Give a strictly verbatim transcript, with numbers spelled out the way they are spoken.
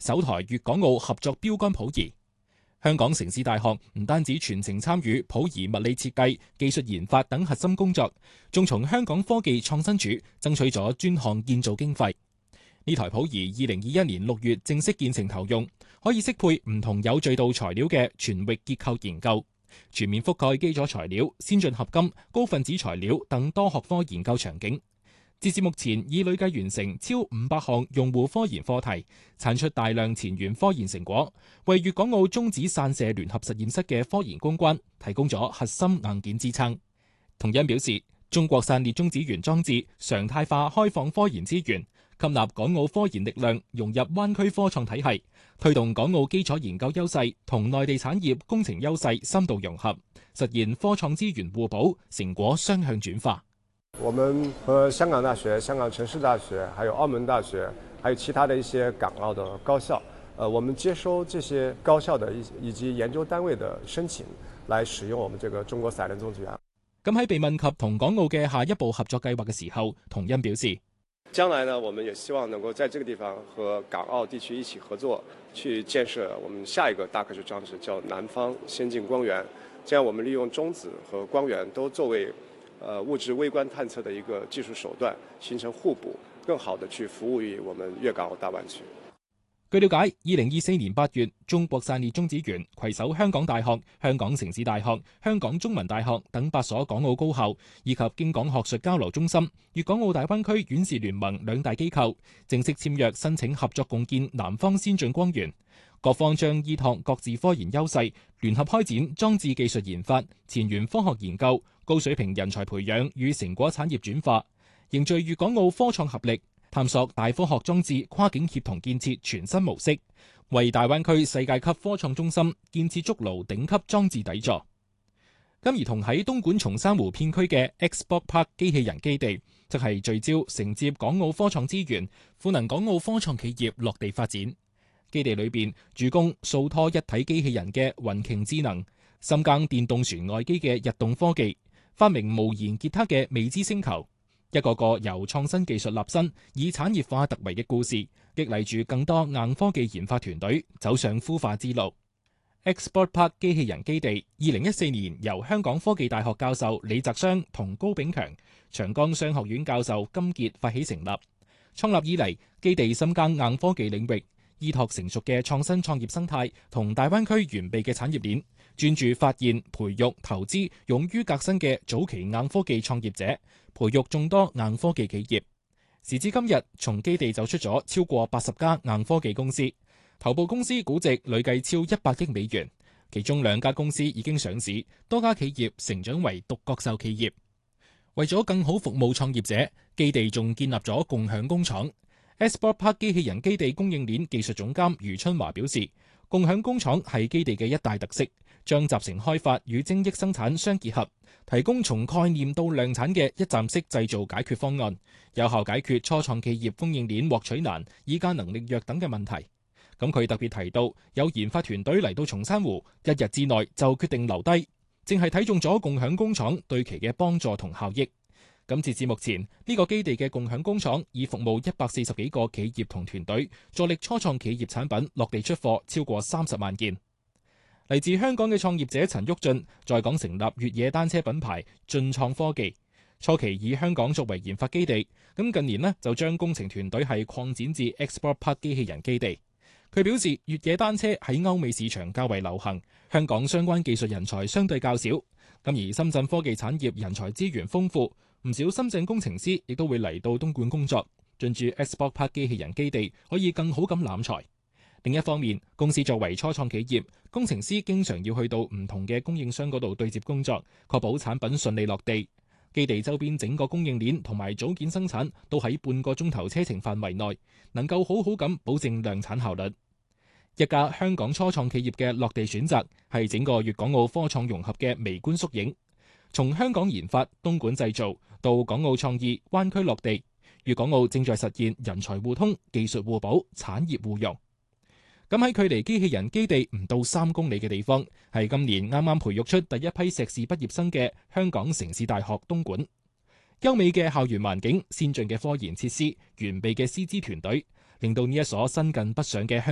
首台粵港澳合作標杆普儀。香港城市大學唔單止全程參與普儀物理設計、技術研發等核心工作，仲從香港科技創新署爭取咗專項建造經費。呢台普儀二零二一年六月正式建成投用，可以適配唔同有序度材料嘅全域結構研究，全面覆蓋基礎材料、先進合金、高分子材料等多學科研究場景。截至目前，已累計完成超五百項用戶科研課題，產出大量前沿科研成果，為粵港澳中子散射聯合實驗室嘅科研攻關提供咗核心硬件支撐。同恩表示，中國散裂中子源裝置常態化開放科研資源，吸納港澳科研力量，融入灣區科創體系，推動港澳基礎研究優勢同內地產業工程優勢深度融合，實現科創資源互補，成果雙向轉化。 我們和香港大學、香港城市大學，還有澳門大學，還有其他的一些港澳的高校，呃，我們接收這些高校的以及研究單位的申請，來使用我們這個中國散裂中子源。 咁喺被問及同港澳嘅下一步合作計劃嘅時候，童恩表示， 將來呢，我們也希望能夠在這個地方和港澳地區一起合作，去建設我們下一個大科學裝置，叫南方先進光源。這樣我們利用中子和光源都作為呃，物質微觀探測的一個技術手段，形成互補，更好地去服務於我們粵港澳大灣區。 據了解，二零二四年八月，中國散裂中子源攜手香港大學、香港城市大學、香港中文大學等八所港澳高校，以及京港學術交流中心、粵港澳大灣區院士聯盟兩大機構，正式簽約申請合作共建南方先進光源。各方將依託各自科研優勢，聯合開展裝置技術研發、前沿科學研究、高水平人才培養與成果產業轉化，凝聚粵港澳科創合力，探索大科學裝置跨境協同建設全新模式，為大灣區世界級科創中心建設築牢頂級裝置底座。咁而同喺東莞松山湖片區嘅 Xport Park 機器人基地，則係聚焦承接港澳科創資源，賦能港澳科創企業落地發展。基地裏邊主攻數拖一體機器人嘅雲鯨智能，深耕電動船外機嘅日動科技，發明無言吉他嘅未知星球，一個個由創新技術立身，以產業化突圍嘅故事，激勵住更多硬科技研發團隊走上孵化之路。Xport Park 機器人基地二零一四年由香港科技大學教授李澤湘同高炳強、長江商學院教授金傑發起成立。創立以嚟，基地深耕硬科技領域，依託成熟嘅創新創業生態同大灣區完備嘅產業鏈，專注發現、培育、投資勇於革新嘅早期硬科技創業者，培育眾多硬科技企業。時至今日，從基地走出咗超過八十家硬科技公司，頭部公司估值累計超一百億美元，其中兩家公司已經上市，多家企業成長為獨角獸企業。為咗更好服務創業者，基地仲建立咗共享工廠。Xport Park 機器人基地供應鏈技術總監余春華表示，共享工廠係基地嘅一大特色，將集成開發與精益生產相結合，提供從概念到量產嘅一站式製造解決方案，有效解決初創企業供應鏈獲取難、議價能力弱等嘅問題。咁佢特別提到，有研發團隊嚟到松山湖，一日之內就決定留低，正係睇中咗共享工廠對其嘅幫助同效益。咁截至目前，呢個基地嘅共享工廠已服務一百四十幾個企業同團隊，助力初創企業產品落地出貨超過三十萬件。嚟自香港嘅創業者陳旭俊在港成立越野單車品牌進創科技，初期以香港作為研發基地，咁近年呢就將工程團隊係擴展至 Xport Park 機器人基地。佢表示，越野單車喺歐美市場較為流行，香港相關技術人才相對較少。咁而深圳科技產業人才資源豐富，唔少深圳工程師亦都會嚟到東莞工作，進駐 Xport Park 機器人基地，可以更好咁攬才。另一方面，公司作為初創企業，工程師經常要去到唔同嘅供應商嗰度對接工作，確保產品順利落地。基地周邊整個供應鏈同埋組件生產都喺半個鐘頭車程範圍內，能夠好好咁保證量產效率。一家香港初創企業嘅落地選擇係整個粵港澳科創融合嘅微觀縮影。從香港研發、東莞製造到港澳創意、灣區落地，粵港澳正在實現人才互通、技術互補、產業互融。咁喺距離機器人基地唔到三公里嘅地方，係今年啱啱培育出第一批碩士畢業生嘅香港城市大學東莞。優美嘅校園環境、先進嘅科研設施、完備嘅師資團隊，令到呢一所新近北上嘅香